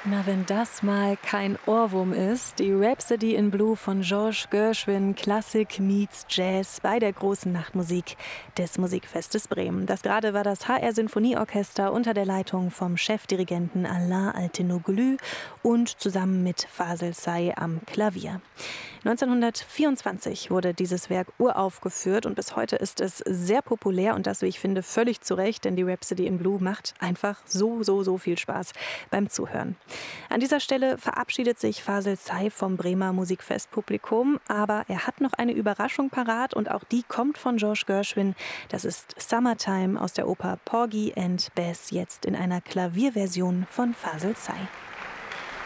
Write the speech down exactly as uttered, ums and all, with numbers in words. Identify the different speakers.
Speaker 1: Na, wenn das mal kein Ohrwurm ist. Die Rhapsody in Blue von George Gershwin, Klassik meets Jazz bei der großen Nachtmusik des Musikfestes Bremen. Das gerade war das H R Sinfonieorchester unter der Leitung vom Chefdirigenten Alain Altinoglu und zusammen mit Fasel Say am Klavier. neunzehnhundertvierundzwanzig wurde dieses Werk uraufgeführt und bis heute ist es sehr populär und das, wie ich finde, völlig zu Recht, denn die Rhapsody in Blue macht einfach so, so, so viel Spaß beim Zuhören. An dieser Stelle verabschiedet sich Fasel Say vom Bremer Musikfestpublikum, aber er hat noch eine Überraschung parat und auch die kommt von George Gershwin. Das ist Summertime aus der Oper Porgy and Bess, jetzt in einer Klavierversion von Fasel Say.